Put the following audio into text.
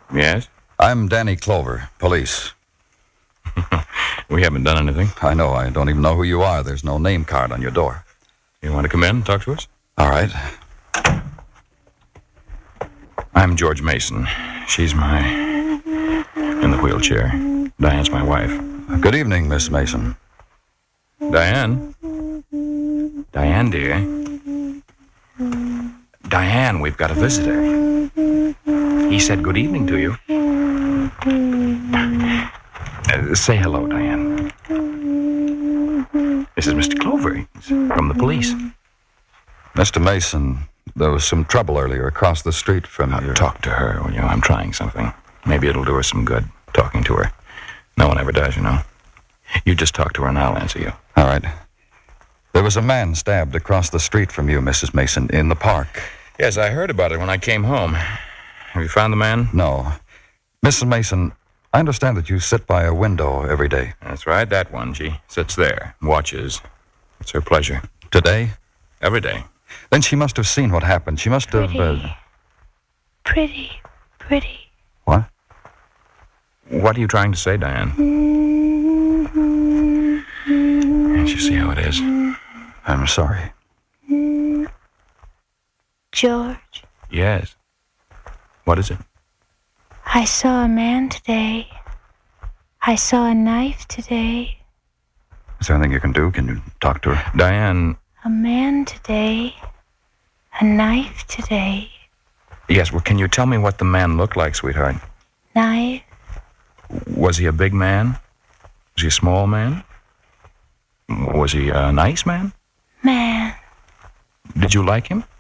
Yes? I'm Danny Clover, police. We haven't done anything. I know. I don't even know who you are. There's no name card on your door. You want to come in and talk to us? All right. I'm George Mason. She's in the wheelchair. Diane's my wife. Good evening, Miss Mason. Diane? Diane, dear? Diane, we've got a visitor. He said good evening to you. Say hello, Diane. This is Mr. Clover. He's from the police. Mr. Mason, there was some trouble earlier across the street from your... Talk to her, will you? I'm trying something. Maybe it'll do her some good, talking to her. No one ever does, you know. You just talk to her and I'll answer you. All right. There was a man stabbed across the street from you, Mrs. Mason, in the park. Yes, I heard about it when I came home. Have you found the man? No. Mrs. Mason, I understand that you sit by a window every day. That's right, that one. She sits there, watches. It's her pleasure. Today? Every day. Then she must have seen what happened. She must have... Pretty. What? What are you trying to say, Diane? Can't you see how it is? I'm sorry. George, Yes. What is it? I saw a man today. I saw a knife today. Is there anything you can do? Can you talk to her? Diane... A man today. A knife today. Yes, well, can you tell me what the man looked like, sweetheart? Knife. Was he a big man? Was he a small man? Was he a nice man? Man. Did you like him?